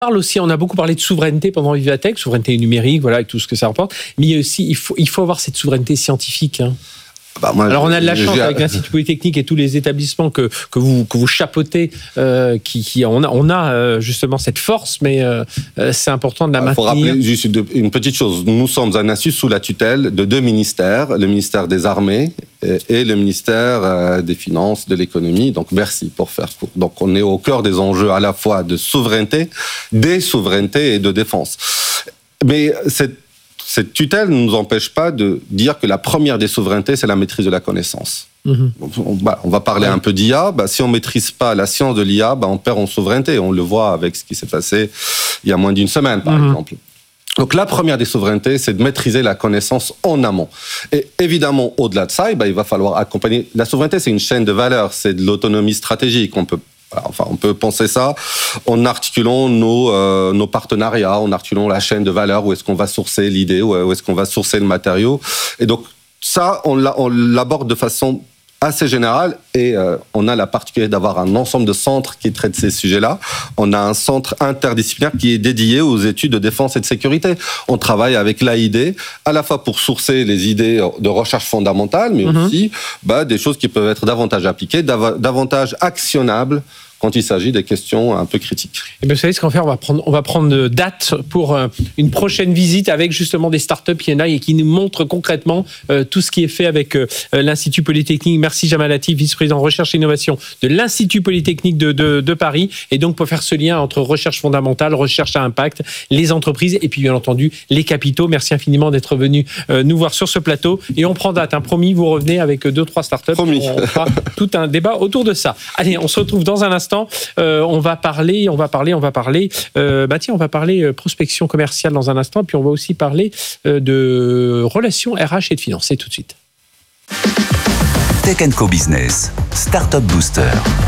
parle aussi, on a beaucoup parlé de souveraineté pendant Vivatech, souveraineté numérique, voilà, avec tout ce que ça rapporte. Mais il y a aussi, il faut avoir cette souveraineté scientifique. Hein. Alors on a de la chance avec l'Institut Polytechnique et tous les établissements que vous chapeautez, on a justement cette force, mais c'est important de la maintenir. Il faut rappeler juste une petite chose. Nous sommes un institut sous la tutelle de 2 ministères, le ministère des Armées et le ministère des Finances, de l'économie, donc Bercy pour faire court. Donc on est au cœur des enjeux à la fois de souveraineté, des souverainetés et de défense. Mais cette tutelle ne nous empêche pas de dire que la première des souverainetés, c'est la maîtrise de la connaissance. On va parler un peu d'IA. Si on ne maîtrise pas la science de l'IA, on perd en souveraineté. On le voit avec ce qui s'est passé il y a moins d'une semaine, par exemple. Donc la première des souverainetés, c'est de maîtriser la connaissance en amont. Et évidemment, au-delà de ça, il va falloir accompagner. La souveraineté, c'est une chaîne de valeur, c'est de l'autonomie stratégique. On peut penser ça en articulant nos partenariats, en articulant la chaîne de valeur, où est-ce qu'on va sourcer l'idée, où est-ce qu'on va sourcer le matériau. Et donc, ça, on l'aborde de façon assez générale et on a la particularité d'avoir un ensemble de centres qui traitent ces sujets-là. On a un centre interdisciplinaire qui est dédié aux études de défense et de sécurité. On travaille avec l'AID, à la fois pour sourcer les idées de recherche fondamentale, mais aussi des choses qui peuvent être davantage appliquées, davantage actionnables quand il s'agit des questions un peu critiques. Et bien, vous savez ce qu'on va faire, on va prendre date pour une prochaine visite avec justement des startups qui sont là et qui nous montrent concrètement tout ce qui est fait avec l'Institut Polytechnique. Merci Jamal Latif, vice-président recherche et innovation de l'Institut Polytechnique de Paris. Et donc pour faire ce lien entre recherche fondamentale, recherche à impact, les entreprises et puis bien entendu les capitaux. Merci infiniment d'être venu nous voir sur ce plateau. Et on prend date, promis, vous revenez avec 2-3 startups. Promis. On fera tout un débat autour de ça. Allez, on se retrouve dans un instant. On va parler prospection commerciale dans un instant, puis on va aussi parler de relations RH et de finances. C'est tout de suite. Tech & Co Business, Startup Booster.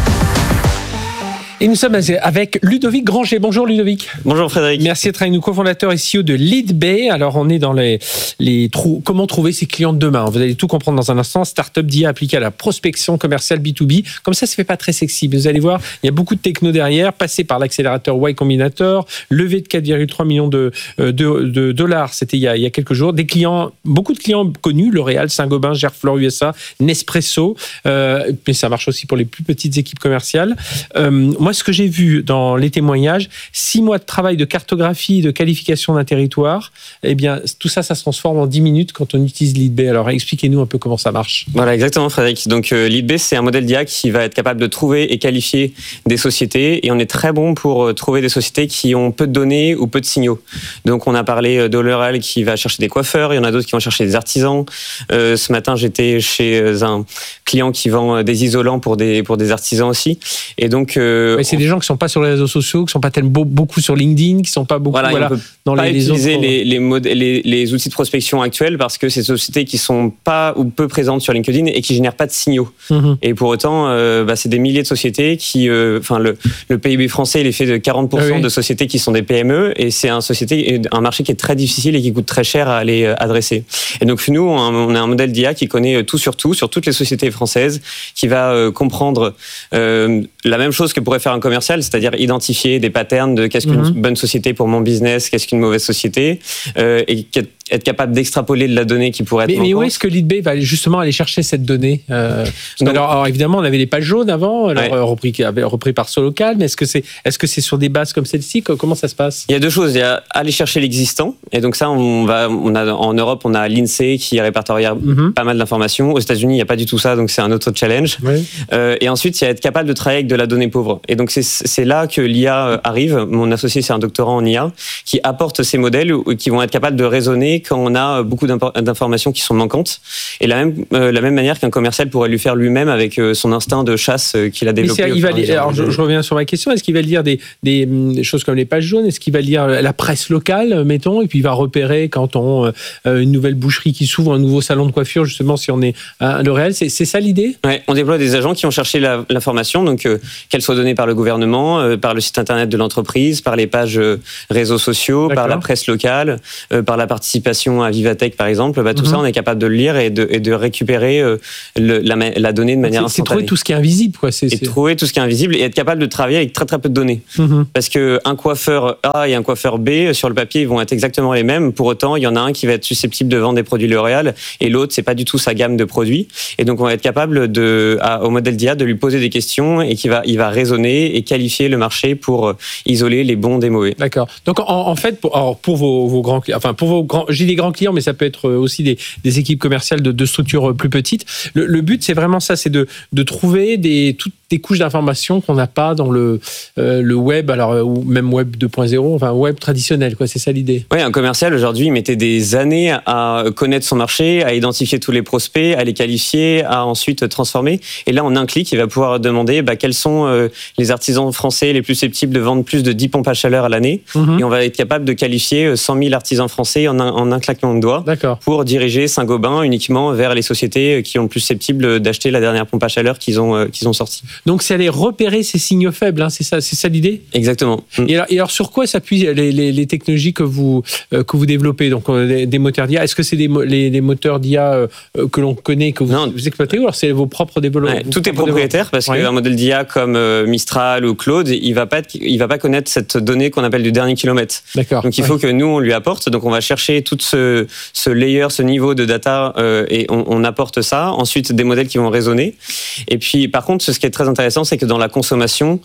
Et nous sommes avec Ludovic Granger. Bonjour Ludovic. Bonjour Frédéric. Merci d'être avec nous, cofondateur et CEO de Leadbay. Alors on est dans comment trouver ses clients de demain. Vous allez tout comprendre dans un instant. Startup d'IA appliquée à la prospection commerciale B2B. Comme ça se fait pas très sexy. Vous allez voir, il y a beaucoup de techno derrière, passé par l'accélérateur Y Combinator, levée de 4,3 millions de dollars. C'était il y a quelques jours. Des clients, beaucoup de clients connus, L'Oréal, Saint-Gobain, Gerflor USA, Nespresso. Mais ça marche aussi pour les plus petites équipes commerciales. Moi, ce que j'ai vu dans les témoignages, 6 mois de travail de cartographie, de qualification d'un territoire, eh bien, tout ça se transforme en 10 minutes quand on utilise Leadbay. Alors, expliquez-nous un peu comment ça marche. Voilà, exactement, Frédéric. Donc, Leadbay, c'est un modèle d'IA qui va être capable de trouver et qualifier des sociétés. Et on est très bon pour trouver des sociétés qui ont peu de données ou peu de signaux. Donc, on a parlé de L'Oréal qui va chercher des coiffeurs. Il y en a d'autres qui vont chercher des artisans. Ce matin, j'étais chez un client qui vend des isolants pour des artisans aussi. Et donc, c'est des gens qui sont pas sur les réseaux sociaux, qui sont pas tellement beaucoup sur LinkedIn, qui sont pas beaucoup dans les utiliser les outils de prospection actuels parce que c'est des sociétés qui sont pas ou peu présentes sur LinkedIn et qui génèrent pas de signaux. Et pour autant, c'est des milliers de sociétés qui, le PIB français, il est fait de 40% de sociétés qui sont des PME et c'est un marché qui est très difficile et qui coûte très cher à aller adresser. Et donc nous, on a un modèle d'IA qui connaît tout sur toutes les sociétés françaises, qui va comprendre la même chose que pourrait faire un commercial, c'est-à-dire identifier des patterns de qu'est-ce qu'une bonne société pour mon business, qu'est-ce qu'une mauvaise société, et être capable d'extrapoler de la donnée qui pourrait être manquante. Mais où est-ce que Leadbay va justement aller chercher cette donnée alors évidemment, on avait les pages jaunes avant, repris par Solocal, mais est-ce que c'est sur des bases comme celle-ci? Comment ça se passe? Il y a deux choses. Il y a aller chercher l'existant, et donc ça, en Europe, on a l'INSEE qui répertorie pas mal d'informations. Aux États-Unis, il n'y a pas du tout ça, donc c'est un autre challenge. Et ensuite, il y a être capable de travailler avec de la donnée pauvre. Et donc c'est là que l'IA arrive. Mon associé, c'est un doctorant en IA qui apporte ces modèles qui vont être capables de raisonner quand on a beaucoup d'informations qui sont manquantes. Et la même manière qu'un commercial pourrait lui faire lui-même avec son instinct de chasse qu'il a développé. Alors je reviens sur ma question. Est-ce qu'il va lire des choses comme les pages jaunes? Est-ce qu'il va lire la presse locale, mettons, et puis il va repérer quand on une nouvelle boucherie qui s'ouvre, un nouveau salon de coiffure, justement, si on est à L'Oréal? C'est ça l'idée? Ouais, on déploie des agents qui vont chercher l'information, donc qu'elle soit donnée par le gouvernement, par le site internet de l'entreprise, par les pages réseaux sociaux, par la presse locale, par la participation participation à Vivatech, par exemple, tout ça, on est capable de le lire et de récupérer la donnée de manière instantanée. C'est trouver tout ce qui est invisible, quoi. Trouver tout ce qui est invisible et être capable de travailler avec très très peu de données. Parce qu'un coiffeur A et un coiffeur B, sur le papier, ils vont être exactement les mêmes. Pour autant, il y en a un qui va être susceptible de vendre des produits L'Oréal et l'autre, c'est pas du tout sa gamme de produits. Et donc, on va être capable au modèle d'IA de lui poser des questions et il va raisonner et qualifier le marché pour isoler les bons des mauvais. D'accord. Donc, en fait, pour vos grands clients, enfin, j'ai des grands clients, mais ça peut être aussi des équipes commerciales de structures plus petites. Le but, c'est vraiment ça, c'est de trouver toutes des couches d'informations qu'on n'a pas dans le web, alors, ou même web 2.0, enfin, web traditionnel, quoi. C'est ça l'idée. Oui, un commercial, aujourd'hui, il mettait des années à connaître son marché, à identifier tous les prospects, à les qualifier, à ensuite transformer. Et là, en un clic, il va pouvoir demander quels sont les artisans français les plus susceptibles de vendre plus de 10 pompes à chaleur à l'année. Et on va être capable de qualifier 100 000 artisans français en un claquement de doigts. D'accord. Pour diriger Saint-Gobain uniquement vers les sociétés qui ont le plus susceptible d'acheter la dernière pompe à chaleur qu'ils ont sortie. Donc, c'est aller repérer ces signaux faibles, hein, c'est ça l'idée ? Exactement. Et alors, sur quoi s'appuient les technologies que vous développez ? Donc, des moteurs d'IA. Est-ce que c'est les moteurs d'IA que l'on connaît, que vous exploitez, ou alors c'est vos propres développements ? Tout est propriétaire parce qu'un modèle d'IA comme Mistral ou Claude, il va pas connaître cette donnée qu'on appelle du dernier kilomètre. D'accord. Donc, il faut que nous, on lui apporte. Donc, on va chercher tout ce layer, ce niveau de data et on apporte ça. Ensuite, des modèles qui vont raisonner. Et puis, par contre, ce qui est très intéressant, c'est que dans la consommation,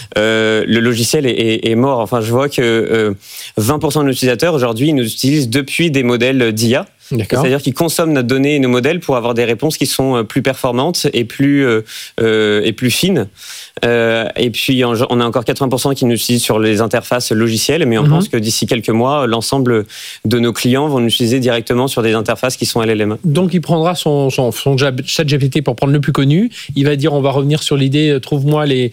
le logiciel est mort. Enfin, je vois que 20% de nos utilisateurs, aujourd'hui, ils nous utilisent depuis des modèles d'IA. D'accord. C'est-à-dire qu'ils consomment notre donnée et nos modèles pour avoir des réponses qui sont plus performantes et plus fines. Et puis, on a encore 80% qui nous utilisent sur les interfaces logicielles, mais on pense que d'ici quelques mois, l'ensemble de nos clients vont nous utiliser directement sur des interfaces qui sont LLM. Donc, il prendra son ChatGPT pour prendre le plus connu. Il va dire, on va revenir sur l'idée, trouve-moi les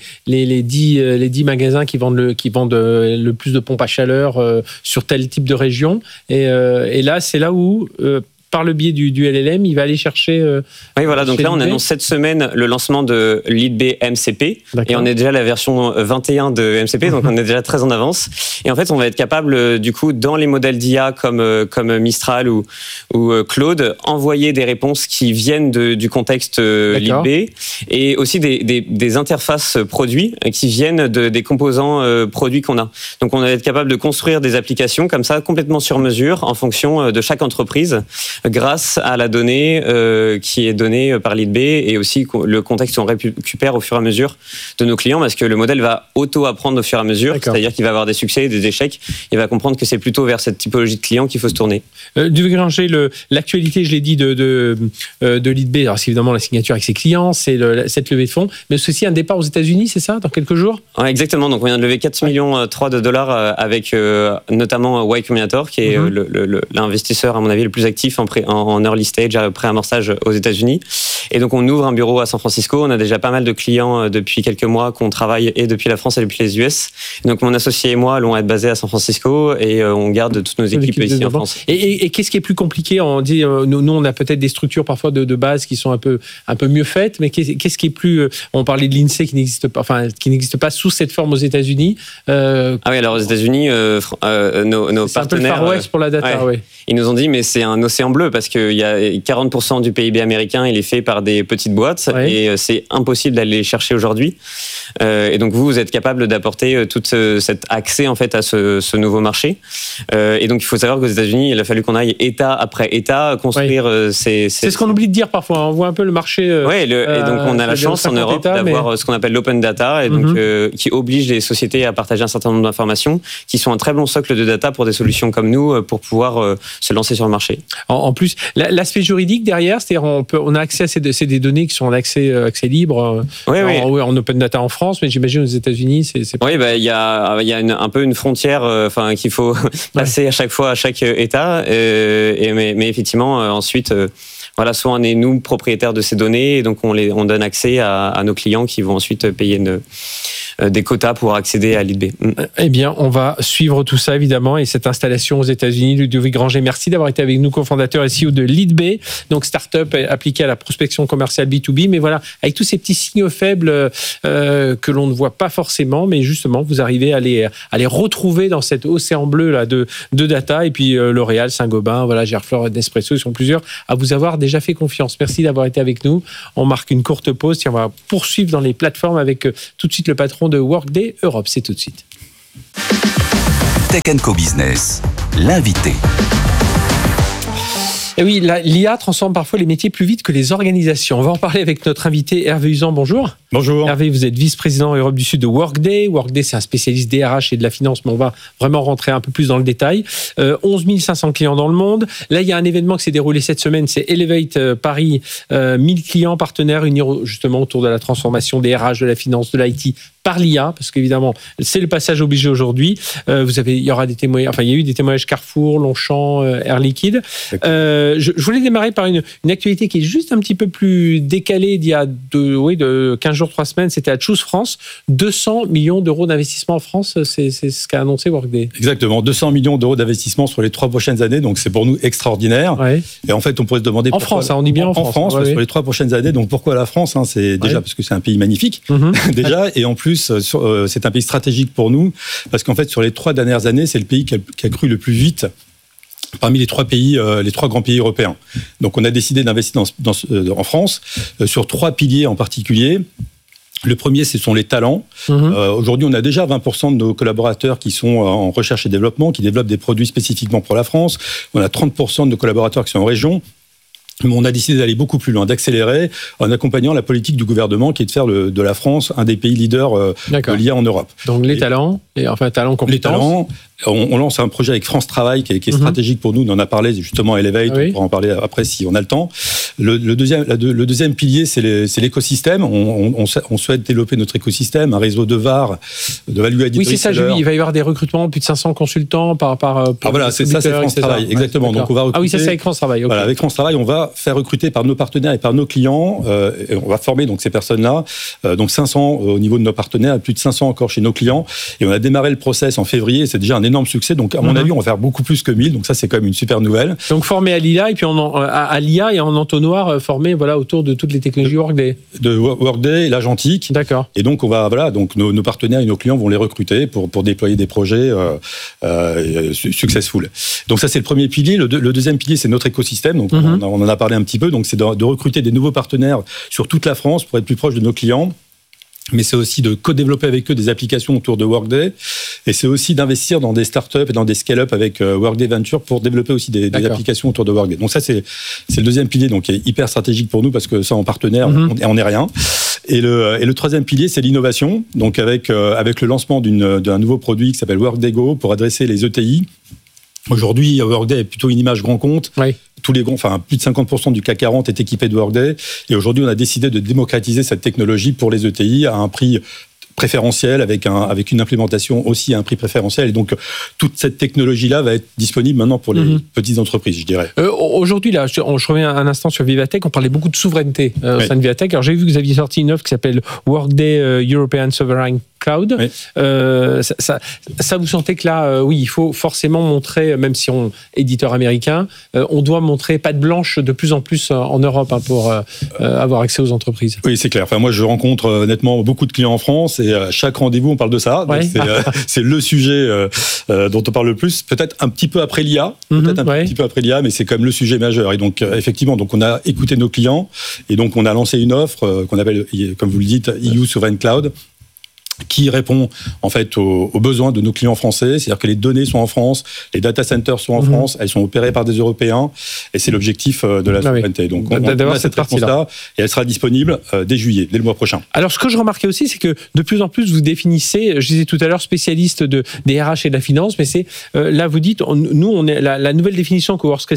10 magasins qui vendent le plus de pompes à chaleur sur tel type de région. Et là, c'est là où... par le biais du LLM, il va aller chercher... oui, voilà. Donc là, on annonce cette semaine le lancement de LeadB MCP. D'accord. Et on est déjà à la version 21 de MCP, donc on est déjà très en avance. Et en fait, on va être capable, du coup, dans les modèles d'IA comme Mistral ou Claude, envoyer des réponses qui viennent du contexte LeadB et aussi des interfaces produits qui viennent des composants produits qu'on a. Donc, on va être capable de construire des applications comme ça, complètement sur mesure, en fonction de chaque entreprise, grâce à la donnée qui est donnée par LeadB et aussi le contexte qu'on récupère au fur et à mesure de nos clients, parce que le modèle va auto-apprendre au fur et à mesure. D'accord. C'est-à-dire qu'il va avoir des succès et des échecs. Il va comprendre que c'est plutôt vers cette typologie de clients qu'il faut se tourner. Duvier Granger, l'actualité, je l'ai dit, de LeadB, alors c'est évidemment la signature avec ses clients, c'est cette levée de fonds, mais c'est aussi un départ aux États-Unis, c'est ça, dans quelques jours ? Ouais, exactement. Donc on vient de lever 4,3 millions de dollars avec notamment Y Combinator, qui est l'investisseur, à mon avis, le plus actif en early stage, pré-amorçage aux États-Unis. Et donc, on ouvre un bureau à San Francisco. On a déjà pas mal de clients depuis quelques mois qu'on travaille et depuis la France et depuis les US. Donc, mon associé et moi allons être basés à San Francisco et on garde toutes nos équipes ici en France. Et qu'est-ce qui est plus compliqué ? On dit, nous, on a peut-être des structures parfois de base qui sont un peu mieux faites, mais qu'est-ce qui est plus... On parlait de l'INSEE qui n'existe pas sous cette forme aux États-Unis. Ah oui, alors aux États-unis, nos c'est partenaires... un peu le Far West pour la data, oui. Ils nous ont dit, mais c'est un océan bleu parce qu'il y a 40% du PIB américain, il est fait par des petites boîtes et c'est impossible d'aller les chercher aujourd'hui. Et donc vous êtes capable d'apporter tout cet accès en fait à ce nouveau marché. Et donc il faut savoir qu'aux États-Unis, il a fallu qu'on aille État après État construire ces... C'est ce qu'on oublie de dire parfois. On voit un peu le marché. Et donc on a la chance en Europe d'avoir ce qu'on appelle l'open data et donc qui oblige les sociétés à partager un certain nombre d'informations qui sont un très bon socle de data pour des solutions comme nous pour pouvoir se lancer sur le marché. En plus, l'aspect juridique derrière, c'est-à-dire on a accès à c'est des données qui sont en accès libre en open data en France, mais j'imagine aux États-Unis, c'est pas... Oui, il y a un peu une frontière qu'il faut passer à chaque fois à chaque État, mais effectivement ensuite soit on est nous propriétaires de ces données et donc on donne accès à nos clients qui vont ensuite payer des quotas pour accéder à Lead Bay. Eh bien, on va suivre tout ça évidemment et cette installation aux États-Unis. Ludovic Granger, merci d'avoir été avec nous, cofondateur et CEO de Lead Bay, donc start-up appliquée à la prospection commerciale B2B. Mais voilà, avec tous ces petits signaux faibles que l'on ne voit pas forcément, mais justement, vous arrivez à les retrouver dans cet océan bleu là de data. Et puis L'Oréal, Saint-Gobain, voilà, Gerflor, Nespresso, ils sont plusieurs à vous avoir déjà fait confiance. Merci d'avoir été avec nous. On marque une courte pause. Tiens, on va poursuivre dans les plateformes avec tout de suite le patron de Workday Europe. C'est tout de suite. Tech Co Business, l'invité. Et oui, l'IA transforme parfois les métiers plus vite que les organisations. On va en parler avec notre invité Hervé Usan. Bonjour. Bonjour. Hervé, vous êtes vice-président Europe du Sud de Workday. Workday, c'est un spécialiste des RH et de la finance, mais on va vraiment rentrer un peu plus dans le détail. 11 500 clients dans le monde. Là, il y a un événement qui s'est déroulé cette semaine, c'est Elevate Paris. 1000 clients partenaires unis justement autour de la transformation des RH, de la finance, de l'IT par l'IA, parce qu'évidemment, c'est le passage obligé aujourd'hui. Il y aura des témoignages, enfin, il y a eu des témoignages Carrefour, Longchamp, Air Liquide. Je voulais démarrer par une actualité qui est juste un petit peu plus décalée d'il y a de 15 jours, 3 semaines. C'était à Choose France. 200 millions d'euros d'investissement en France, c'est ce qu'a annoncé Workday. Exactement, 200 millions d'euros d'investissement sur les 3 prochaines années, donc c'est pour nous extraordinaire. Ouais. Et en fait, on pourrait se demander pourquoi... En France, on dit bien en France. Sur les 3 prochaines années, donc pourquoi la France, c'est déjà parce que c'est un pays magnifique, déjà, et en plus, c'est un pays stratégique pour nous, parce qu'en fait, sur les 3 dernières années, c'est le pays qui a cru le plus vite parmi les 3 grands pays européens. Donc, on a décidé d'investir en France sur 3 piliers en particulier. Le premier, ce sont les talents. Aujourd'hui, on a déjà 20% de nos collaborateurs qui sont en recherche et développement, qui développent des produits spécifiquement pour la France. On a 30% de nos collaborateurs qui sont en région. Mais on a décidé d'aller beaucoup plus loin, d'accélérer en accompagnant la politique du gouvernement qui est de faire de la France un des pays leaders de l'IA en Europe. Donc les talents, talents, compétences. Les talents, on lance un projet avec France Travail qui est stratégique pour nous. On en a parlé justement à Elevate, on pourra en parler après si on a le temps. Le deuxième pilier, c'est l'écosystème. On souhaite développer notre écosystème, un réseau de VAR, de value added. Oui, c'est ça, j'ai vu. Il va y avoir des recrutements, plus de 500 consultants par voilà, c'est France Travail, exactement. Donc on va recruter. Ah oui, ça c'est avec France Travail. Okay. Voilà, avec France Travail, on va faire recruter par nos partenaires et par nos clients. Et on va former donc ces personnes-là. Donc 500 au niveau de nos partenaires, plus de 500 encore chez nos clients. Et on a démarré le process en février. C'est déjà un énorme succès. Donc à mon avis, on va faire beaucoup plus que 1000. Donc ça, c'est quand même une super nouvelle. Donc formé à l'IA et puis à l'IA et en entonnoir formé autour de toutes les technologies Workday. De Workday, l'agentique. D'accord. Et donc donc nos partenaires et nos clients vont les recruter pour déployer des projets successful. Donc ça, c'est le premier pilier. Le deuxième pilier, c'est notre écosystème. Donc on en a parlé un petit peu. Donc c'est de recruter des nouveaux partenaires sur toute la France pour être plus proche de nos clients. Mais c'est aussi de co-développer avec eux des applications autour de Workday. Et c'est aussi d'investir dans des startups et dans des scale-up avec Workday Venture pour développer aussi des applications autour de Workday. Donc ça, c'est le deuxième pilier, donc qui est hyper stratégique pour nous parce que ça, en partenaire, on n'est rien. Et le troisième pilier, c'est l'innovation. Donc avec le lancement d'un nouveau produit qui s'appelle Workday Go pour adresser les ETI. Aujourd'hui, Workday est plutôt une image grand compte. Oui. Plus de 50% du CAC 40 est équipé de Workday. Et aujourd'hui, on a décidé de démocratiser cette technologie pour les ETI à un prix préférentiel, avec une implémentation aussi à un prix préférentiel. Et donc, toute cette technologie-là va être disponible maintenant pour les petites entreprises, je dirais. Aujourd'hui, là, je reviens un instant sur Vivatech. On parlait beaucoup de souveraineté au sein de Vivatech. Alors, j'ai vu que vous aviez sorti une offre qui s'appelle Workday European Sovereign Cloud. Oui. Ça, vous sentez que là, il faut forcément montrer, même si on est éditeur américain, on doit montrer patte blanche de plus en plus en Europe pour avoir accès aux entreprises. Oui, c'est clair. Enfin, moi, je rencontre honnêtement beaucoup de clients en France et à chaque rendez-vous, on parle de ça. Ouais. C'est le sujet dont on parle le plus. Peut-être un petit peu après l'IA, petit peu après l'IA, mais c'est quand même le sujet majeur. Et donc, effectivement, on a écouté nos clients et donc on a lancé une offre qu'on appelle, comme vous le dites, EU Sovereign Cloud, qui répond en fait aux besoins de nos clients français, c'est-à-dire que les données sont en France, les data centers sont en France, elles sont opérées par des Européens, et c'est l'objectif de la souveraineté. Donc on a cette réponse-là, et elle sera disponible dès juillet, dès le mois prochain. Alors ce que je remarquais aussi, c'est que de plus en plus vous définissez, je disais tout à l'heure, spécialiste des RH et de la finance, mais c'est là vous dites, nous on est la nouvelle définition que Workday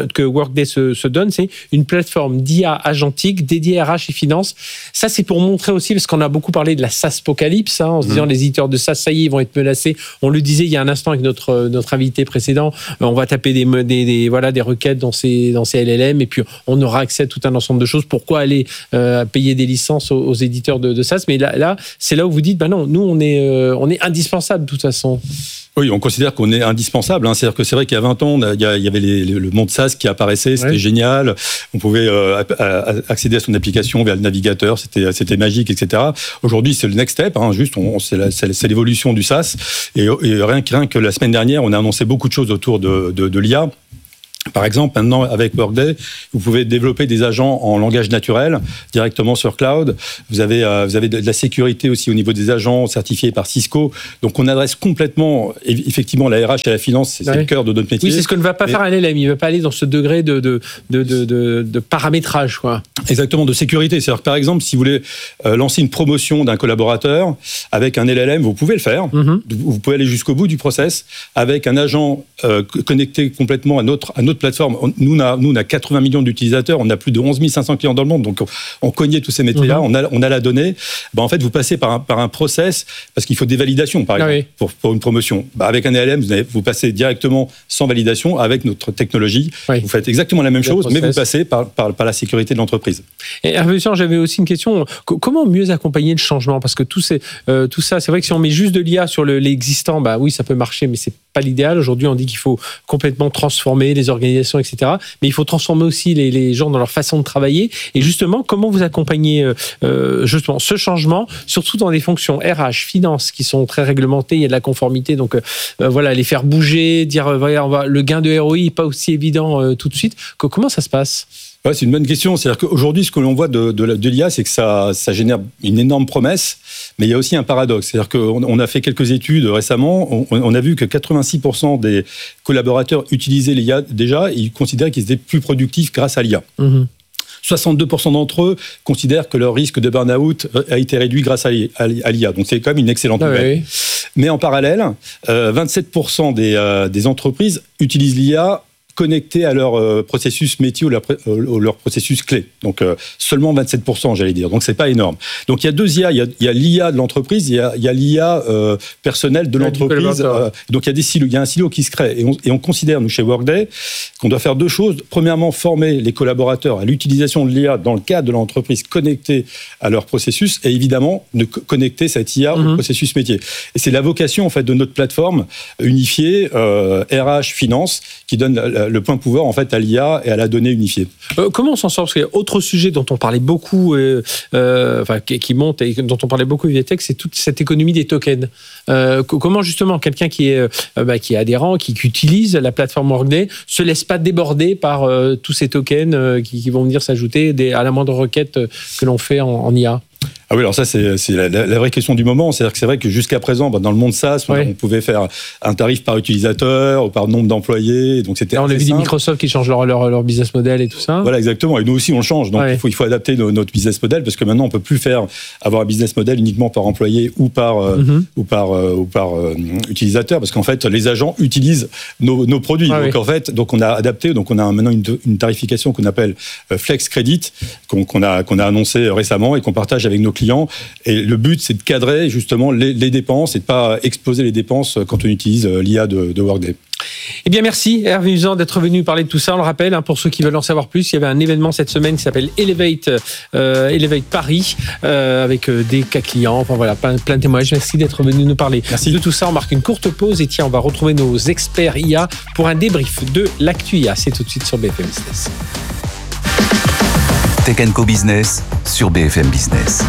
se donne, c'est une plateforme d'IA agentique dédiée RH et finance. Ça c'est pour montrer aussi, parce qu'on a beaucoup parlé de la SaaSpocalypse, ça, en se disant les éditeurs de SaaS, ça y est, ils vont être menacés. On le disait il y a un instant avec notre invité précédent, on va taper des requêtes dans ces LLM et puis on aura accès à tout un ensemble de choses. Pourquoi aller payer des licences aux éditeurs de SaaS? Mais là, c'est là où vous dites, non, nous on est indispensable de toute façon. Oui, on considère qu'on est indispensable. C'est-à-dire que c'est vrai qu'il y a 20 ans, il y avait le monde SaaS qui apparaissait, c'était génial. On pouvait accéder à son application via le navigateur, c'était magique, etc. Aujourd'hui, c'est le next step. C'est l'évolution du SaaS. Et rien que la semaine dernière, on a annoncé beaucoup de choses autour de l'IA. Par exemple, maintenant, avec Workday, vous pouvez développer des agents en langage naturel directement sur cloud. Vous avez de la sécurité aussi au niveau des agents certifiés par Cisco. Donc, on adresse complètement, effectivement, la RH et la finance, c'est le cœur de notre métier. Oui, c'est ce que ne va pas faire un LLM. Il ne va pas aller dans ce degré de paramétrage, quoi. Exactement, de sécurité. C'est-à-dire que, par exemple, si vous voulez lancer une promotion d'un collaborateur avec un LLM, vous pouvez le faire. Vous pouvez aller jusqu'au bout du process avec un agent connecté complètement à notre plateforme. Nous, on a 80 millions d'utilisateurs, on a plus de 11 500 clients dans le monde, donc on connaît tous ces métiers-là, on a la donnée. En fait, vous passez par un process, parce qu'il faut des validations, par exemple, pour une promotion. Avec un LLM, vous passez directement sans validation. Avec notre technologie, vous faites exactement la même chose, mais vous passez par la sécurité de l'entreprise. Et Hervé, j'avais aussi une question. Comment mieux accompagner le changement? Parce que tout ça, c'est vrai que si on met juste de l'IA sur l'existant, oui, ça peut marcher, mais c'est pas l'idéal. Aujourd'hui, on dit qu'il faut complètement transformer les organisations, etc. Mais il faut transformer aussi les gens dans leur façon de travailler. Et justement, comment vous accompagnez justement ce changement, surtout dans des fonctions RH, finance, qui sont très réglementées, il y a de la conformité. Donc les faire bouger, dire le gain de ROI n'est pas aussi évident tout de suite. Comment ça se passe? Ouais, c'est une bonne question. C'est-à-dire qu'aujourd'hui, ce que l'on voit de l'IA, c'est que ça génère une énorme promesse, mais il y a aussi un paradoxe. C'est-à-dire qu'on a fait quelques études récemment, on a vu que 86% des collaborateurs utilisaient l'IA déjà, et ils considéraient qu'ils étaient plus productifs grâce à l'IA. 62% d'entre eux considèrent que leur risque de burn-out a été réduit grâce à l'IA. Donc c'est quand même une excellente nouvelle. Oui. Mais en parallèle, 27% des entreprises utilisent l'IA connectés à leur processus métier ou leur processus clé. Donc, seulement 27%, j'allais dire. Donc, c'est pas énorme. Donc, il y a deux IA. Il y a l'IA de l'entreprise, il y a l'IA personnelle de l'entreprise. Donc, il y a un silo qui se crée. Et on considère, nous, chez Workday, qu'on doit faire deux choses. Premièrement, former les collaborateurs à l'utilisation de l'IA dans le cadre de l'entreprise connectée à leur processus et évidemment, de connecter cette IA au processus métier. Et c'est la vocation, en fait, de notre plateforme unifiée, RH Finance, qui donne le point de pouvoir en fait à l'IA et à la donnée unifiée. Comment on s'en sort? Parce qu'il y a autre sujet dont on parlait beaucoup, qui monte et dont on parlait beaucoup Vietech, c'est toute cette économie des tokens. Comment justement quelqu'un qui est adhérent, qui utilise la plateforme Workday, se laisse pas déborder par tous ces tokens qui vont venir s'ajouter à la moindre requête que l'on fait en IA? Ah oui, alors ça, c'est la vraie question du moment. C'est-à-dire que c'est vrai que jusqu'à présent, dans le monde SaaS, on pouvait faire un tarif par utilisateur ou par nombre d'employés. Donc c'était on a vu des Microsoft qui changent leur business model et tout ça. Voilà, exactement. Et nous aussi, on le change. Donc il faut adapter notre business model parce que maintenant, on peut plus avoir un business model uniquement par employé ou par utilisateur, parce qu'en fait, les agents utilisent nos produits. Donc on a adapté. Donc on a maintenant une tarification qu'on appelle Flex Credit, qu'on a annoncé récemment et qu'on partage avec nos clients. Et le but, c'est de cadrer justement les dépenses et de ne pas exploser les dépenses quand on utilise l'IA de Workday. Eh bien, merci Hervé Usan d'être venu parler de tout ça. On le rappelle, pour ceux qui veulent en savoir plus, il y avait un événement cette semaine qui s'appelle Elevate Paris, avec des cas clients. Enfin voilà, plein de témoignages. Merci d'être venu nous parler de tout ça. On marque une courte pause et on va retrouver nos experts IA pour un débrief de l'actu IA. C'est tout de suite sur BFM Business. Tech Co Business sur BFM Business.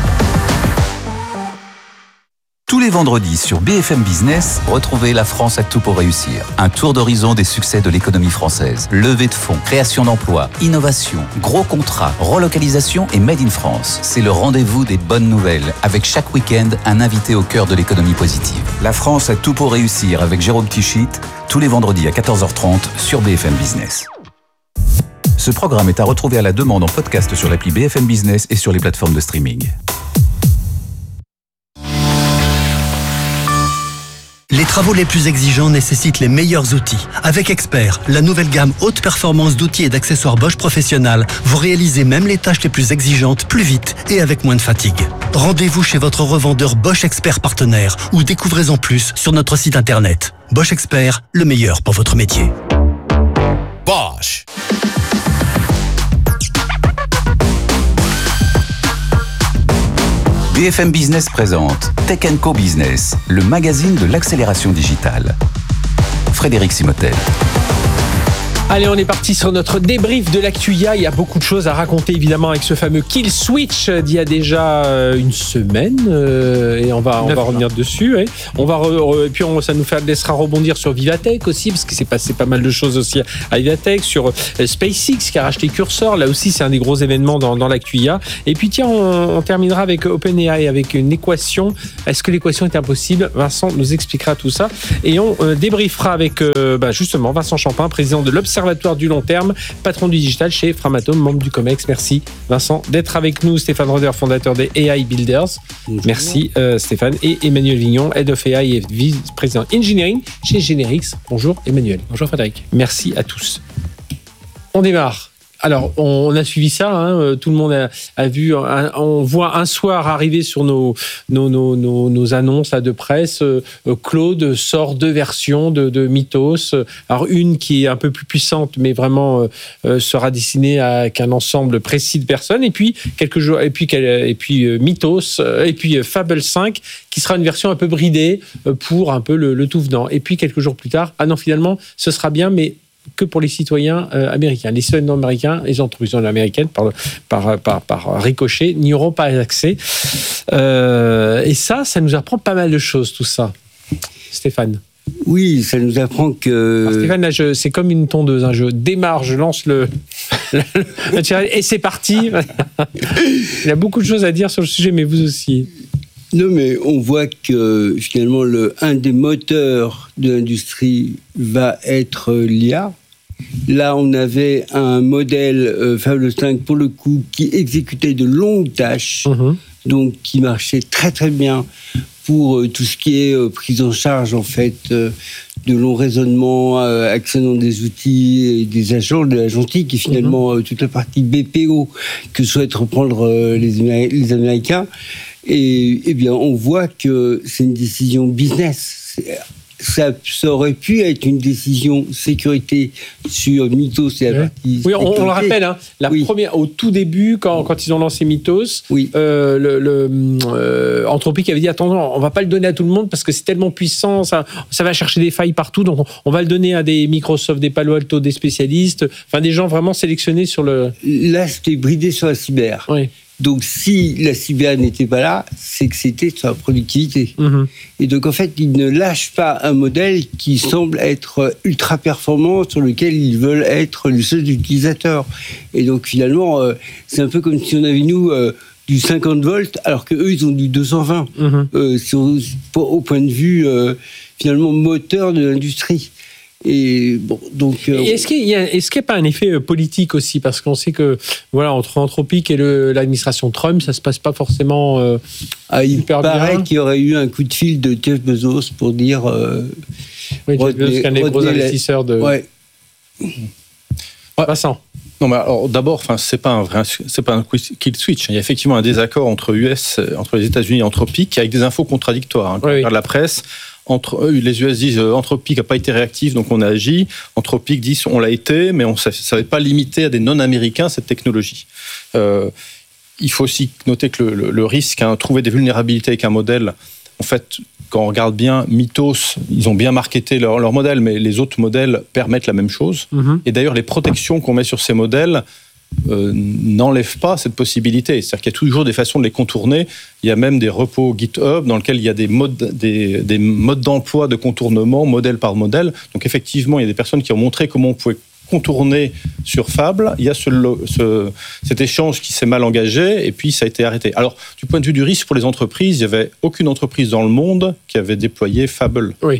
Tous les vendredis sur BFM Business, retrouvez La France a tout pour réussir. Un tour d'horizon des succès de l'économie française. Levée de fonds, création d'emplois, innovation, gros contrats, relocalisation et Made in France. C'est le rendez-vous des bonnes nouvelles, avec chaque week-end un invité au cœur de l'économie positive. La France a tout pour réussir avec Jérôme Tichit, tous les vendredis à 14h30 sur BFM Business. Ce programme est à retrouver à la demande en podcast sur l'appli BFM Business et sur les plateformes de streaming. Les travaux les plus exigeants nécessitent les meilleurs outils. Avec Expert, la nouvelle gamme haute performance d'outils et d'accessoires Bosch Professionnal, vous réalisez même les tâches les plus exigeantes plus vite et avec moins de fatigue. Rendez-vous chez votre revendeur Bosch Expert partenaire ou découvrez-en plus sur notre site internet. Bosch Expert, le meilleur pour votre métier. Bosch. BFM Business présente Tech & Co Business, le magazine de l'accélération digitale. Frédéric Simotel. Allez, on est parti sur notre débrief de l'actuya. Il y a beaucoup de choses à raconter, évidemment, avec ce fameux Kill Switch d'il y a déjà une semaine. Et on va revenir dessus. Ouais. Et puis, ça nous laissera rebondir sur Vivatech aussi, parce qu'il s'est passé pas mal de choses aussi à Vivatech, sur SpaceX qui a racheté Cursor. Là aussi, c'est un des gros événements dans l'actuya. Et puis, tiens, on terminera avec OpenAI, avec une équation. Est-ce que l'équation est impossible ? Vincent nous expliquera tout ça. Et on débriefera avec, justement, Vincent Champin, président de l'Observatoire du long terme, patron du digital chez Framatome, membre du COMEX. Merci Vincent d'être avec nous. Stéphane Roder, fondateur des AI Builders. Bonjour. Merci Stéphane. Et Emmanuel Vignon, Head of AI et vice-président Engineering chez Generix. Bonjour Emmanuel. Bonjour Frédéric. Merci à tous. On démarre. Alors, on a suivi ça, hein, tout le monde a vu, on voit un soir arriver sur nos annonces là, de presse, Claude sort 2 versions de Mythos. Alors, une qui est un peu plus puissante, mais vraiment sera destinée à qu'un ensemble précis de personnes. Et puis, quelques jours, et puis Mythos, et puis Fable 5, qui sera une version un peu bridée pour un peu le tout venant. Et puis, quelques jours plus tard, finalement, ce sera bien, mais que pour les citoyens américains. Les citoyens américains, les entreprises américaines, par ricochet, n'y auront pas accès. Et ça nous apprend pas mal de choses, tout ça. Stéphane. Oui, ça nous apprend que... Alors Stéphane, là, c'est comme une tondeuse. Hein. Je démarre, je lance le et c'est parti. Il y a beaucoup de choses à dire sur le sujet, mais vous aussi. Non, mais on voit que finalement, un des moteurs de l'industrie va être l'IA. Là, on avait un modèle Fable 5, pour le coup, qui exécutait de longues tâches, donc qui marchait très très bien pour tout ce qui est prise en charge, en fait, de longs raisonnements, actionnant des outils et des agents, de l'agentique, et finalement toute la partie BPO que souhaitent reprendre les Américains. Et bien, on voit que c'est une décision business. Ça aurait pu être une décision sécurité sur Mythos et la partie oui, on le rappelle, hein, première, au tout début, quand ils ont lancé Mythos, Anthropic avait dit attention, on va pas le donner à tout le monde parce que c'est tellement puissant, ça va chercher des failles partout, donc on va le donner à des Microsoft, des Palo Alto, des spécialistes, enfin des gens vraiment sélectionnés sur le... Là, c'était bridé sur la cyber. Oui. Donc, si la cyber n'était pas là, c'est que c'était sur la productivité. Et donc, en fait, ils ne lâchent pas un modèle qui semble être ultra performant, sur lequel ils veulent être les seuls utilisateurs. Et donc, finalement, c'est un peu comme si on avait, nous, du 50 volts, alors qu'eux, ils ont du 220, au point de vue, finalement, moteur de l'industrie. Et bon, donc. Est-ce qu'il n'y a pas un effet politique aussi, parce qu'on sait que entre Anthropic et l'administration Trump, ça se passe pas forcément il paraît qu'il y aurait eu un coup de fil de Jeff Bezos pour dire. Oui, Jeff Bezos, qui est un des gros investisseurs de. Ouais. Vincent. Non, mais alors d'abord, c'est pas un kill switch. Il y a effectivement un désaccord entre les États-Unis et Anthropic, avec des infos contradictoires. Quand on regarde la presse. Les US disent Anthropic n'a pas été réactif, donc on a agi. Anthropic dit on l'a été, mais on ne savait pas limiter à des non-américains cette technologie. Il faut aussi noter que le risque, trouver des vulnérabilités avec un modèle, en fait, quand on regarde bien, Mythos, ils ont bien marketé leur modèle, mais les autres modèles permettent la même chose. Et d'ailleurs, les protections qu'on met sur ces modèles n'enlève pas cette possibilité. C'est-à-dire qu'il y a toujours des façons de les contourner. Il y a même des repos GitHub dans lesquels il y a des modes d'emploi de contournement, modèle par modèle. Donc effectivement, il y a des personnes qui ont montré comment on pouvait contourner sur Fable. Il y a cet échange qui s'est mal engagé et puis ça a été arrêté. Alors, du point de vue du risque pour les entreprises, il n'y avait aucune entreprise dans le monde qui avait déployé Fable. Oui. Il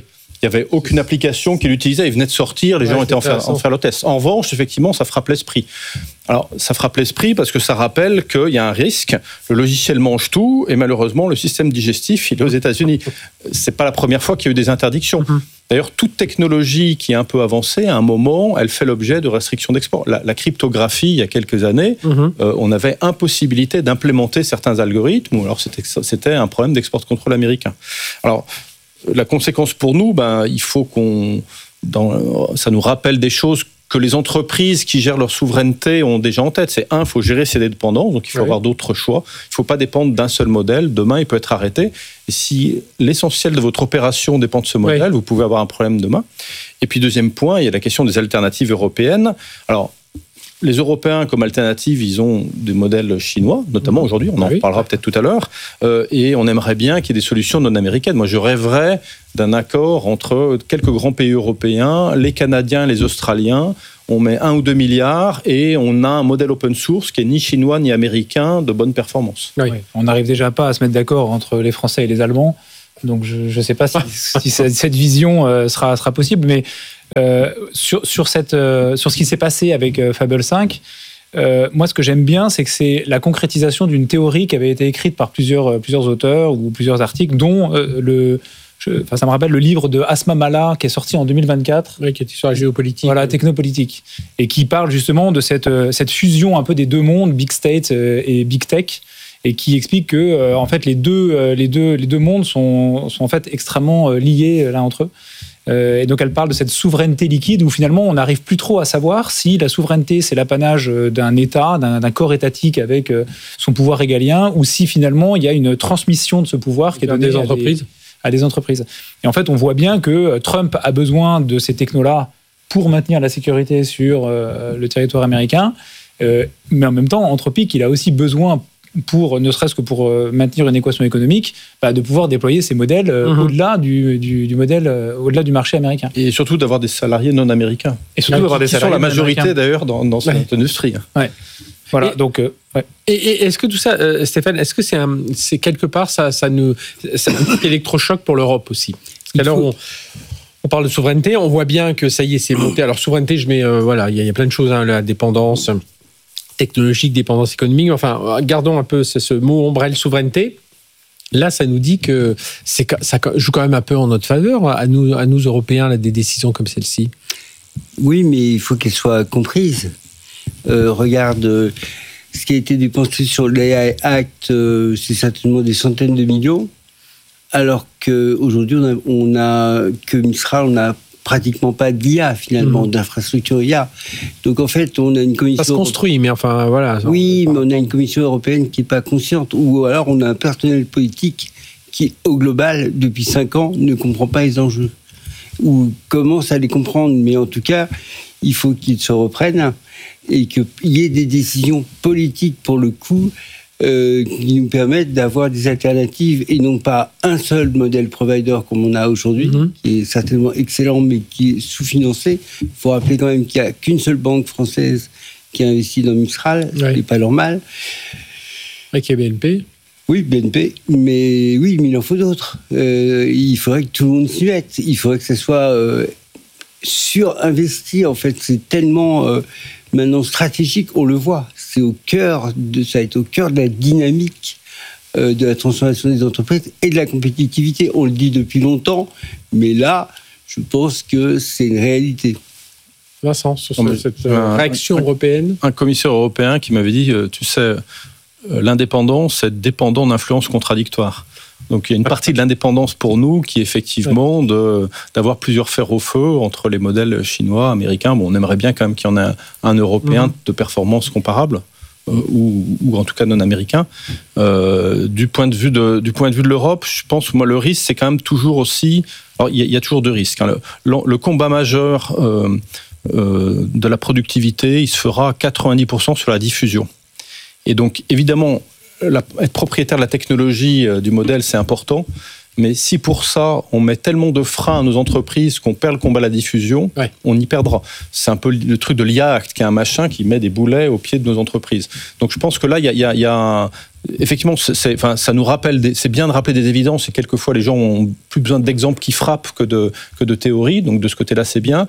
il n'y avait aucune application qui l'utilisait. Il venait de sortir, les gens étaient en faire le test. En revanche, effectivement, ça frappe l'esprit. Alors, ça frappe l'esprit parce que ça rappelle qu'il y a un risque. Le logiciel mange tout et malheureusement, le système digestif, il est aux États-Unis. C'est pas la première fois qu'il y a eu des interdictions. D'ailleurs, toute technologie qui est un peu avancée, à un moment, elle fait l'objet de restrictions d'export. La cryptographie, il y a quelques années, on avait impossibilité d'implémenter certains algorithmes, ou alors c'était un problème d'export contrôle américain. Alors, la conséquence pour nous, il faut ça nous rappelle des choses que les entreprises qui gèrent leur souveraineté ont déjà en tête. C'est il faut gérer ses dépendances, donc il faut avoir d'autres choix. Il ne faut pas dépendre d'un seul modèle. Demain, il peut être arrêté. Et si l'essentiel de votre opération dépend de ce modèle, vous pouvez avoir un problème demain. Et puis, deuxième point, il y a la question des alternatives européennes. Alors, les Européens, comme alternative, ils ont des modèles chinois, notamment aujourd'hui, on en reparlera peut-être tout à l'heure, et on aimerait bien qu'il y ait des solutions non américaines. Moi, je rêverais d'un accord entre quelques grands pays européens, les Canadiens, les Australiens. On met 1 ou 2 milliards et on a un modèle open source qui est ni chinois ni américain de bonne performance. Oui. On n'arrive déjà pas à se mettre d'accord entre les Français et les Allemands. Donc je ne sais pas si cette vision sera possible, mais sur ce qui s'est passé avec Fable 5, moi ce que j'aime bien, c'est que c'est la concrétisation d'une théorie qui avait été écrite par plusieurs auteurs ou plusieurs articles, dont ça me rappelle le livre de Asma Mala qui est sorti en 2024. Oui, qui était sur la géopolitique. Voilà, technopolitique. Et qui parle justement de cette fusion un peu des deux mondes, Big State et Big Tech, et qui explique que en fait les deux mondes sont en fait extrêmement liés l'un entre eux. Et donc elle parle de cette souveraineté liquide où finalement on n'arrive plus trop à savoir si la souveraineté c'est l'apanage d'un État, d'un corps étatique avec son pouvoir régalien, ou si finalement il y a une transmission de ce pouvoir qui est donné à des entreprises. Et en fait on voit bien que Trump a besoin de ces technos-là pour maintenir la sécurité sur le territoire américain, mais en même temps Anthropic il a aussi besoin, ne serait-ce que pour maintenir une équation économique, de pouvoir déployer ces modèles au-delà du modèle, au-delà du marché américain. Et surtout d'avoir des salariés non américains. Et surtout d'avoir des salariés qui sont la majorité d'ailleurs dans cette industrie. Ouais. Voilà. Et, donc, et est-ce que tout ça, Stéphane, est-ce que c'est quelque part c'est un petit électrochoc pour l'Europe aussi? Parce qu'alors on parle de souveraineté, on voit bien que ça y est, c'est monté. Alors souveraineté, il y a plein de choses, la dépendance technologique, dépendance économique, enfin, gardons un peu ce mot ombrelle souveraineté. Là, ça nous dit que ça joue quand même un peu en notre faveur, à nous Européens, là, des décisions comme celle-ci. Oui, mais il faut qu'elles soient comprises. Regarde, ce qui a été dépensé sur l'AI Act, c'est certainement des centaines de millions, alors qu'aujourd'hui, on a pratiquement pas d'IA, finalement, d'infrastructure IA. Donc, en fait, on a une commission... Ça se construit, mais enfin, voilà. Oui, mais on a une commission européenne qui n'est pas consciente. Ou alors, on a un personnel politique qui, au global, depuis 5 ans, ne comprend pas les enjeux. Ou commence à les comprendre. Mais en tout cas, il faut qu'ils se reprennent et qu'il y ait des décisions politiques, pour le coup, qui nous permettent d'avoir des alternatives et non pas un seul modèle provider comme on a aujourd'hui, qui est certainement excellent mais qui est sous-financé. Il faut rappeler quand même qu'il n'y a qu'une seule banque française qui a investi dans Mistral, ce qui n'est pas normal. Et qui est BNP. Oui, BNP, mais il en faut d'autres. Il faudrait que tout le monde s'y mette. Il faudrait que ça soit surinvesti. En fait, c'est tellement maintenant stratégique, on le voit. Ça a été au cœur de la dynamique de la transformation des entreprises et de la compétitivité. On le dit depuis longtemps, mais là, je pense que c'est une réalité. Vincent, sur cette réaction européenne. Un commissaire européen qui m'avait dit, tu sais, l'indépendance, c'est dépendant d'influences contradictoires. Donc il y a une partie de l'indépendance pour nous qui est effectivement d'avoir plusieurs fers au feu entre les modèles chinois, américains. Bon, on aimerait bien quand même qu'il y en ait un européen de performance comparable, ou en tout cas non américain. Du point de vue de l'Europe, je pense que moi le risque c'est quand même toujours aussi. Alors il y a toujours deux risques. Hein. Le combat majeur de la productivité, il se fera à 90% sur la diffusion. Et donc évidemment, être propriétaire de la technologie du modèle, c'est important. Mais si pour ça, on met tellement de freins à nos entreprises qu'on perd le combat à la diffusion, on y perdra. C'est un peu le truc de l'IA Act, qui est un machin qui met des boulets au pied de nos entreprises. Donc je pense que là, il y a effectivement, ça nous rappelle, c'est bien de rappeler des évidences, et quelquefois les gens ont plus besoin d'exemples qui frappent que de théories, donc de ce côté-là c'est bien.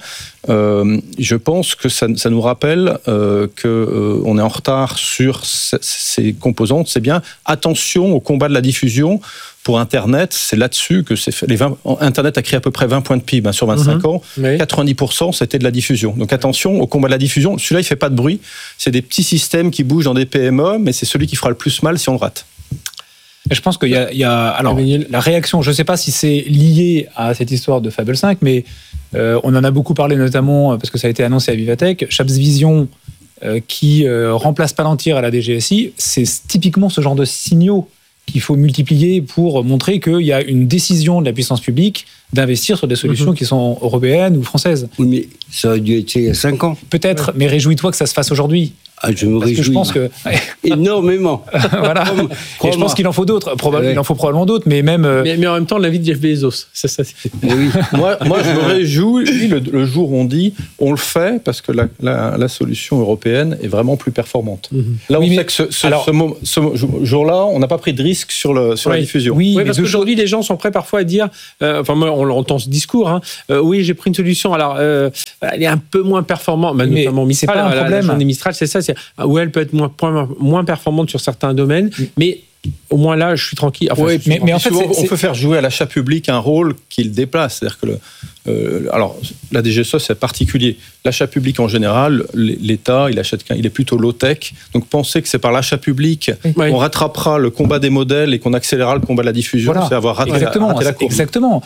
Je pense que ça nous rappelle qu'on est en retard sur ces composantes, c'est bien. Attention au combat de la diffusion. Pour Internet, c'est là-dessus que c'est fait. Internet a créé à peu près 20 points de PIB sur 25 ans. Oui. 90%, c'était de la diffusion. Donc attention au combat de la diffusion. Celui-là, il ne fait pas de bruit. C'est des petits systèmes qui bougent dans des PME, mais c'est celui qui fera le plus mal si on le rate. Je pense qu'il y a alors, la réaction, je ne sais pas si c'est lié à cette histoire de Fable 5, mais on en a beaucoup parlé notamment parce que ça a été annoncé à Vivatech. Chapsvision qui remplace Palantir à la DGSI, c'est typiquement ce genre de signaux qu'il faut multiplier pour montrer qu'il y a une décision de la puissance publique d'investir sur des solutions qui sont européennes ou françaises. Oui, mais ça aurait dû être il y a 5 ans. Peut-être, mais réjouis-toi que ça se fasse aujourd'hui. Ah, je me réjouis. Je pense que énormément. Voilà. Et je pense qu'il en faut d'autres. Il en faut probablement d'autres, mais même. Mais en même temps, l'avis de Jeff Bezos. Ça. Oui. moi, je me réjouis le jour où on dit on le fait parce que la solution européenne est vraiment plus performante. Là, on sait que ce jour-là, on n'a pas pris de risque sur la diffusion. Oui, parce qu'aujourd'hui, les gens sont prêts parfois à dire. Moi, on entend ce discours. Oui, j'ai pris une solution. Alors, elle est un peu moins performante, notamment Mistral. C'est pas un problème. La Mistral, c'est ça. Où elle peut être moins performante sur certains domaines, mais au moins là, je suis tranquille. Enfin, mais en fait, on peut faire jouer à l'achat public un rôle qu'il déplace. C'est-à-dire que alors, la DGSE, c'est particulier. L'achat public, en général, l'État, il est plutôt low-tech. Donc, penser que c'est par l'achat public qu'on rattrapera le combat des modèles et qu'on accélérera le combat de la diffusion, c'est avoir raté la courbe. Exactement.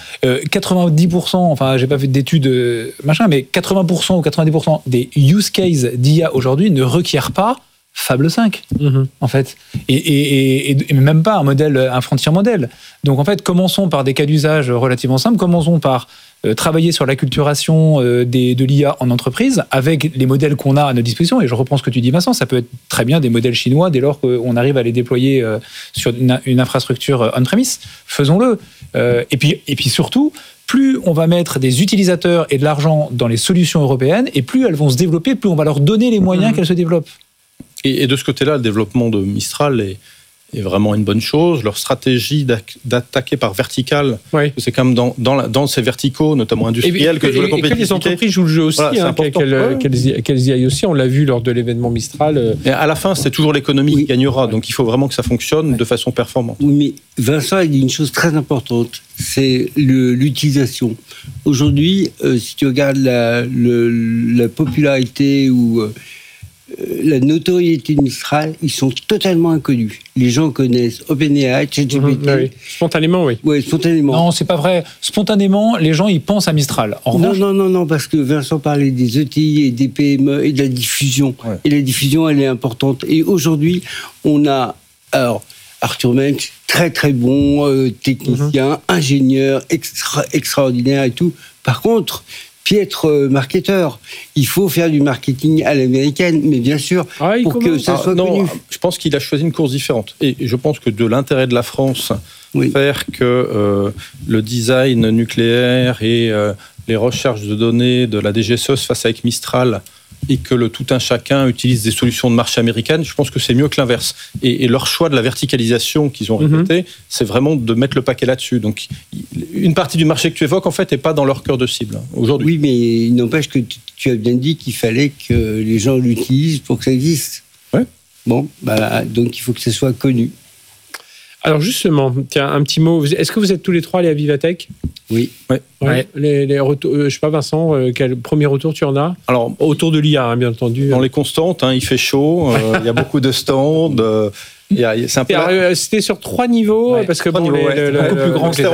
90%, enfin, j'ai pas fait d'études, mais 80% ou 90% des use cases d'IA aujourd'hui ne requièrent pas Fable 5, en fait, et même pas un frontier modèle. Donc en fait, commençons par des cas d'usage relativement simples, commençons par travailler sur l'acculturation de l'IA en entreprise avec les modèles qu'on a à notre disposition. Et je reprends ce que tu dis, Vincent, ça peut être très bien des modèles chinois dès lors qu'on arrive à les déployer sur une infrastructure on-premise. Faisons-le. Et puis surtout, plus on va mettre des utilisateurs et de l'argent dans les solutions européennes, et plus elles vont se développer, plus on va leur donner les moyens qu'elles se développent. Et de ce côté-là, le développement de Mistral est vraiment une bonne chose. Leur stratégie d'attaquer par verticale, c'est comme dans ces verticaux, notamment industriels, que jouent la compétitivité. Et que les entreprises jouent le jeu aussi, qu'elles y aillent aussi. On l'a vu lors de l'événement Mistral. Et à la fin, c'est toujours l'économie qui gagnera. Donc il faut vraiment que ça fonctionne de façon performante. Oui, mais Vincent a dit une chose très importante, c'est l'utilisation. Aujourd'hui, si tu regardes la popularité ou la notoriété de Mistral, ils sont totalement inconnus. Les gens connaissent OpenAI, ChatGPT. Spontanément, oui. Oui, spontanément. Non, c'est pas vrai. Spontanément, les gens, ils pensent à Mistral. Non, parce que Vincent parlait des ETI et des PME et de la diffusion. Ouais. Et la diffusion, elle est importante. Et aujourd'hui, on a... Alors, Arthur Mensch, très très bon technicien, ingénieur, extraordinaire et tout. Par contre... piètre marketeur. Il faut faire du marketing à l'américaine, mais bien sûr, pour que ça soit connu. Je pense qu'il a choisi une course différente. Et je pense que de l'intérêt de la France, faire que le design nucléaire et les recherches de données de la DGSE se fassent avec Mistral et que le tout un chacun utilise des solutions de marché américaines, je pense que c'est mieux que l'inverse. Et leur choix de la verticalisation qu'ils ont répété, c'est vraiment de mettre le paquet là-dessus. Donc, une partie du marché que tu évoques, en fait, n'est pas dans leur cœur de cible aujourd'hui. Oui, mais il n'empêche que tu as bien dit qu'il fallait que les gens l'utilisent pour que ça existe. Ouais. Bon, donc il faut que ça soit connu. Alors justement, tiens, un petit mot. Est-ce que vous êtes tous les trois allés à Vivatech ? Oui. Ouais. Les retours, je sais pas, Vincent, quel premier retour tu en as ? Alors, autour de l'IA, bien entendu. Dans les constantes, il fait chaud, il y a beaucoup de stands. C'était sur 3 niveaux, parce que beaucoup plus grand que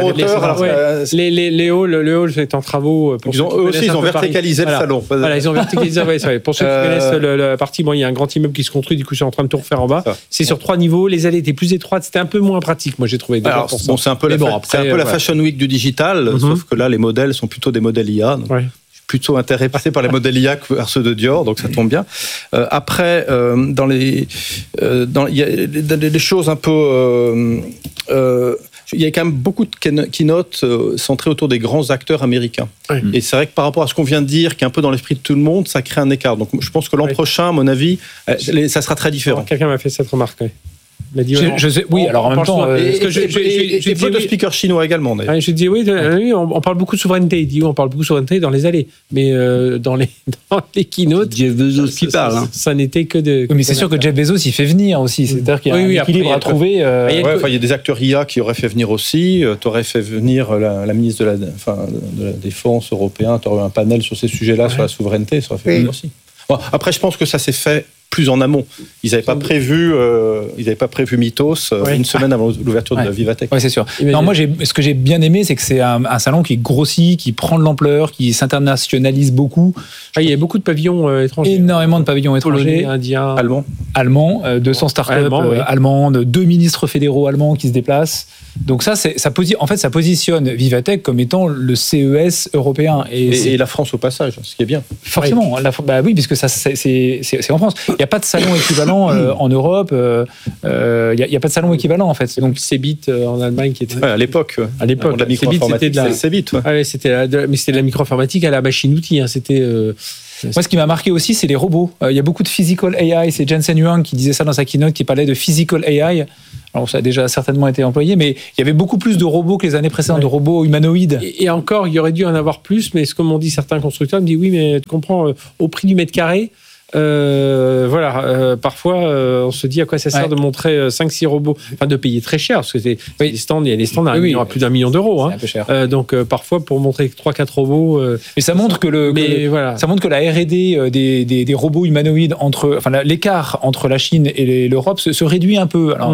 les halls. Le hall, c'est en travaux. Ils ont verticalisé le salon. Voilà, ils ont verticalisé. Pour ceux qui connaissent la partie, il y a un grand immeuble qui se construit, du coup, je suis en train de tout refaire en bas. C'est sur 3 niveaux. Les allées étaient plus étroites, c'était un peu moins pratique, moi j'ai trouvé. C'est un peu la Fashion Week du digital, sauf que là, les modèles sont plutôt des modèles IA. Plutôt intéressé par les modèles IA que par ceux de Dior, donc ça tombe bien. Après, il y a des choses un peu... il y a quand même beaucoup de keynotes centrées autour des grands acteurs américains. Et c'est vrai que par rapport à ce qu'on vient de dire, qui est un peu dans l'esprit de tout le monde, ça crée un écart. Donc je pense que l'an prochain, à mon avis, ça sera très différent. Quelqu'un m'a fait cette remarque, Il a dit, oui, alors en même temps, j'ai peu de speakers chinois également. Ouais, je dis oui, on parle beaucoup de souveraineté. Il dit on parle beaucoup de souveraineté dans les allées, mais dans les keynotes, Jeff Bezos qui parle. Ça n'était que de. Oui, mais c'est sûr que Jeff Bezos il fait venir aussi. C'est-à-dire qu'il y a un équilibre à trouver. Il y a des acteurs IA qui auraient fait venir aussi. Tu aurais fait venir la ministre de la Défense européenne. Tu aurais eu un panel sur ces sujets-là, sur la souveraineté. Ça aurait fait venir aussi. Bon, après, je pense que ça s'est fait plus en amont. Ils n'avaient pas prévu Mythos une semaine avant l'ouverture de Vivatech. Oui, c'est sûr. Non, moi, ce que j'ai bien aimé, c'est que c'est un salon qui grossit, qui prend de l'ampleur, qui s'internationalise beaucoup. Il y a beaucoup de pavillons étrangers. Énormément de pavillons étrangers. Polonais, indiens. Allemands, 200 startups allemandes, 2 ministres fédéraux allemands qui se déplacent. Donc ça positionne Vivatech comme étant le CES européen. Et la France au passage, ce qui est bien. Forcément. Oui, puisque ça, c'est en France. Il n'y a pas de salon équivalent en Europe. Il n'y a pas de salon équivalent, en fait. Donc, Cebit en Allemagne qui était... à l'époque. À l'époque. La micro-informatique, c'était Cebit. Mais c'était de la micro-informatique à la machine-outil. C'était... Moi, ce qui m'a marqué aussi, c'est les robots. Il y a beaucoup de physical AI. C'est Jensen Huang qui disait ça dans sa keynote, qui parlait de physical AI. Alors, ça a déjà certainement été employé, mais il y avait beaucoup plus de robots que les années précédentes, de robots humanoïdes. Et encore, il y aurait dû en avoir plus, mais comme on dit certains constructeurs, ils me disent oui, mais tu comprends, au prix du mètre carré, parfois on se dit à quoi ça sert de montrer 5-6 robots, enfin de payer très cher, parce que il y a des stands à plus d'1 million d'euros. C'est un peu cher. Donc parfois pour montrer 3-4 robots. Mais ça montre ça montre que la R&D des robots humanoïdes l'écart entre la Chine et l'Europe se réduit un peu. Alors,